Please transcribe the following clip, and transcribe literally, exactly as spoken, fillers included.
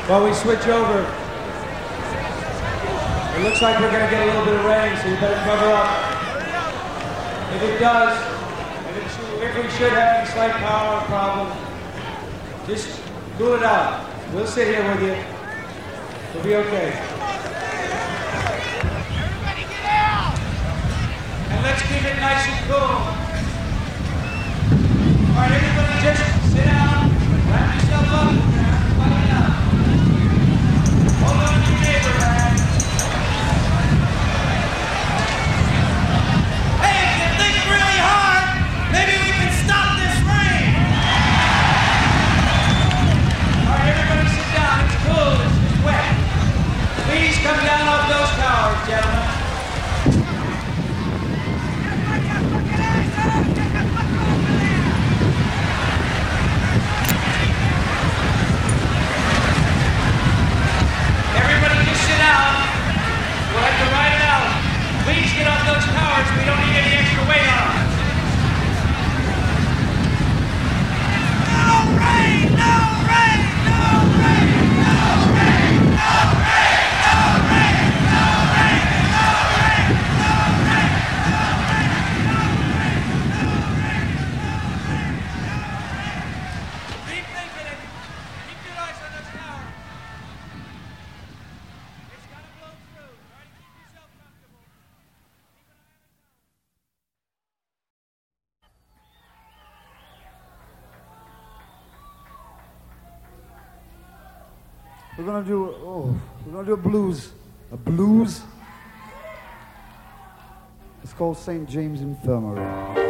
While we switch over, it looks like we're going to get a little bit of rain, so you better cover up. If it does, if, it should, if we should have any slight power problem, just cool it out. We'll sit here with you. We'll be okay. Everybody get out! And let's keep it nice and cool. All right, everybody just sit down, wrap yourself up, everybody down. Hold on to your neighbor, man. Hey, if you think really hard, maybe we can stop this rain! All right, everybody sit down. It's cool. It's just wet. Please come down off those towers, gentlemen. Everybody just sit down. We'll have to ride it out. Please get off those towers. We don't need any extra weight on them. No rain! No rain! No rain! No rain! No rain! No rain! No rain! No rain! No rain! No rain! No rain! No rain! Keep thinking it. Keep your eyes on those towers. It's gonna blow through. Try to keep yourself comfortable. Keep an eye on the We're gonna do oh, we're gonna do a blues, a blues. It's called Saint James Infirmary.